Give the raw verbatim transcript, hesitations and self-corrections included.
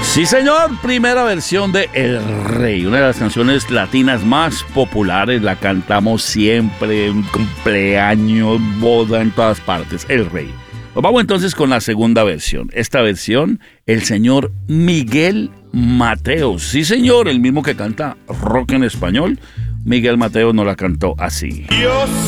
Sí, señor, primera versión de El Rey, una de las canciones latinas más populares, la cantamos siempre, en cumpleaños, boda, en todas partes, El Rey. Nos vamos entonces con la segunda versión. Esta versión, el señor Miguel Mateos. Sí, señor, el mismo que canta rock en español. Miguel Mateos nos la cantó así. Yo